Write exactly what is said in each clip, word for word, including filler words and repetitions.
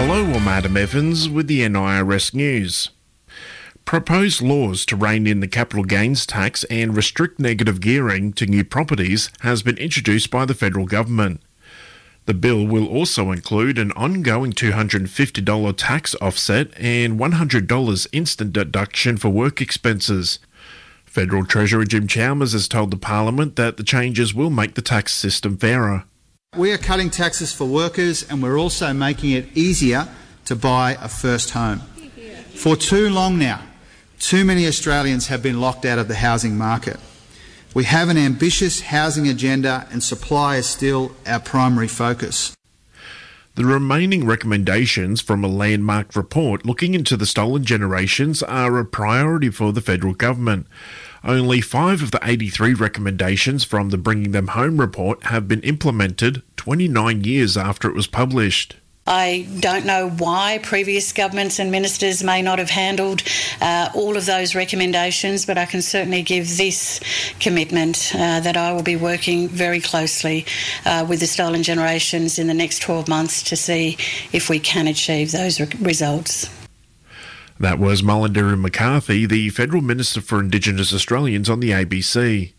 Hello, I'm Adam Evans with the N I R S News. Proposed laws to rein in the capital gains tax and restrict negative gearing to new properties has been introduced by the federal government. The bill will also include an ongoing two hundred fifty dollars tax offset and one hundred dollars instant deduction for work expenses. Federal Treasurer Jim Chalmers has told the Parliament that the changes will make the tax system fairer. We are cutting taxes for workers and we're also making it easier to buy a first home. For too long now, too many Australians have been locked out of the housing market. We have an ambitious housing agenda and supply is still our primary focus. The remaining recommendations from a landmark report looking into the stolen generations are a priority for the federal government. Only five of the eighty-three recommendations from the Bringing Them Home report have been implemented twenty-nine years after it was published. I don't know why previous governments and ministers may not have handled uh, all of those recommendations, but I can certainly give this commitment uh, that I will be working very closely uh, with the stolen generations in the next twelve months to see if we can achieve those re- results. That was Mullendera McCarthy, the Federal Minister for Indigenous Australians, on the A B C.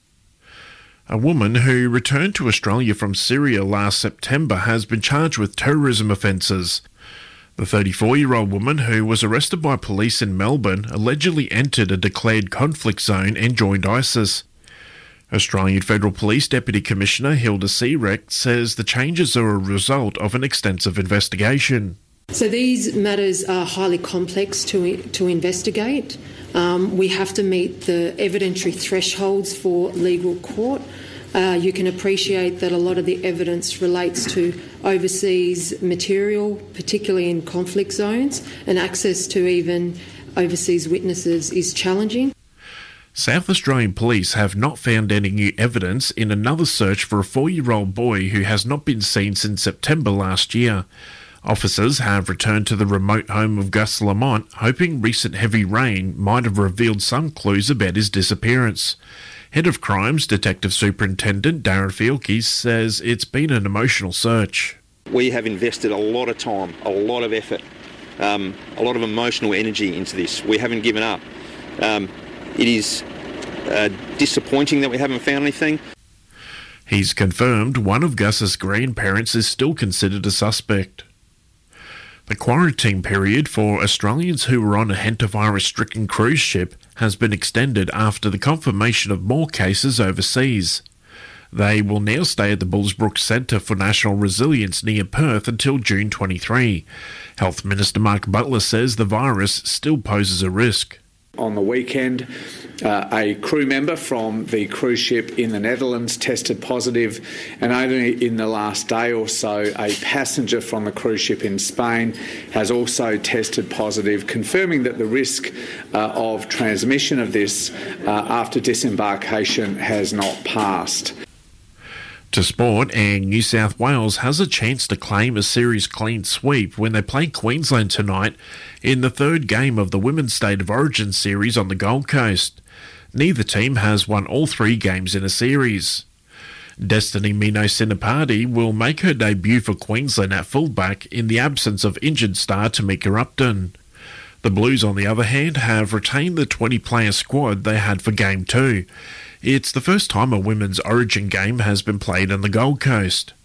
A woman who returned to Australia from Syria last September has been charged with terrorism offences. The thirty-four-year-old woman, who was arrested by police in Melbourne, allegedly entered a declared conflict zone and joined ISIS. Australian Federal Police Deputy Commissioner Hilda Seerecht says the changes are a result of an extensive investigation. So these matters are highly complex to to investigate. Um, we have to meet the evidentiary thresholds for legal court. Uh, you can appreciate that a lot of the evidence relates to overseas material, particularly in conflict zones, and access to even overseas witnesses is challenging. South Australian police have not found any new evidence in another search for a four-year-old boy who has not been seen since September last year. Officers have returned to the remote home of Gus Lamont, hoping recent heavy rain might have revealed some clues about his disappearance. Head of Crimes, Detective Superintendent Darren Fielke, says it's been an emotional search. We have invested a lot of time, a lot of effort, um, a lot of emotional energy into this. We haven't given up. Um, it is uh, disappointing that we haven't found anything. He's confirmed one of Gus's grandparents is still considered a suspect. The quarantine period for Australians who were on a hantavirus-stricken cruise ship has been extended after the confirmation of more cases overseas. They will now stay at the Bullsbrook Centre for National Resilience near Perth until June twenty-third. Health Minister Mark Butler says the virus still poses a risk. On the weekend, uh, a crew member from the cruise ship in the Netherlands tested positive, and only in the last day or so, a passenger from the cruise ship in Spain has also tested positive, confirming that the risk uh, of transmission of this uh, after disembarkation has not passed. To sport, and New South Wales has a chance to claim a series clean sweep when they play Queensland tonight in the third game of the Women's State of Origin series on the Gold Coast. Neither team has won all three games in a series. Destiny Mino-Sinapati will make her debut for Queensland at fullback in the absence of injured star Tamika Upton. The Blues, on the other hand, have retained the twenty-player squad they had for Game two. It's the first time a women's Origin game has been played on the Gold Coast.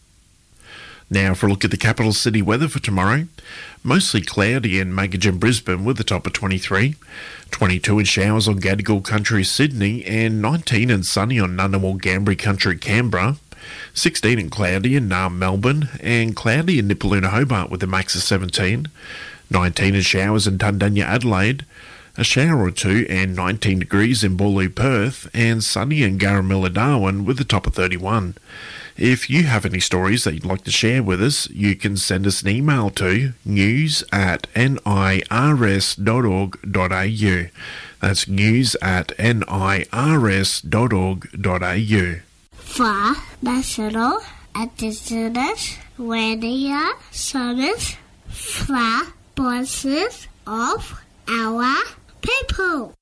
Now for a look at the capital city weather for tomorrow. Mostly cloudy in Magidge and Brisbane with a top of twenty-three. twenty-two in showers on Gadigal Country, Sydney, and nineteen and sunny on Ngunnawal Gambri Country, Canberra. sixteen and cloudy in Naarm, Melbourne, and cloudy in Nipaluna, Hobart with a max of seventeen. nineteen in showers in Tundanya, Adelaide. A shower or two and nineteen degrees in Boorloo, Perth, and sunny in Garamilla, Darwin with a top of thirty-one. If you have any stories that you'd like to share with us, you can send us an email to news at nirs dot org dot a u. That's news at nirs dot org dot a u. For National Indigenous Radio Service, for voices of our people.